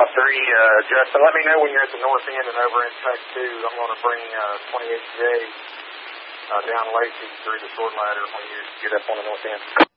Justin, let me know when you're at the north end and over in Tech 2. I'm going to bring 28J down Lacey through the sword ladder when you get up on the north end.